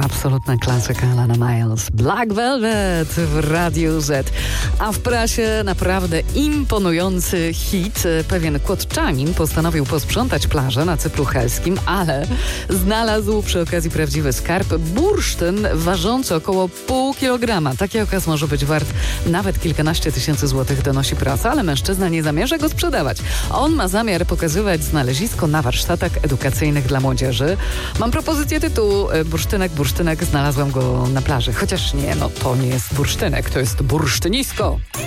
Absolutna klasyka Alana Miles. Black Velvet w Radiu Z. A w prasie naprawdę imponujący hit. Pewien kotczanin postanowił posprzątać plażę na Cypru Helskim, ale znalazł przy okazji prawdziwy skarb. Bursztyn ważący około pół kilograma. Taki okaz może być wart nawet kilkanaście tysięcy złotych, donosi prasa, ale mężczyzna nie zamierza go sprzedawać. On ma zamiar pokazywać znalezisko na warsztatach edukacyjnych dla młodzieży. Mam propozycję tytułu Bursztynek, znalazłam go na plaży. Chociaż nie, to nie jest bursztynek, to jest bursztynisko.